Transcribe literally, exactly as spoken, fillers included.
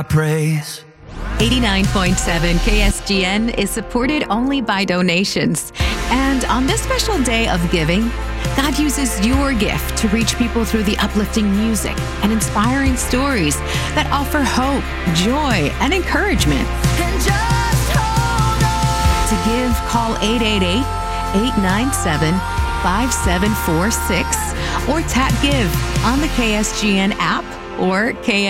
praise. eighty-nine point seven K S G N is supported only by donations. And on this special day of giving, God uses your gift to reach people through the uplifting music and inspiring stories that offer hope, joy, and encouragement. And just hold on. To give, call eight eight eight, eight nine seven, five seven four six or tap Give on the K S G N app or K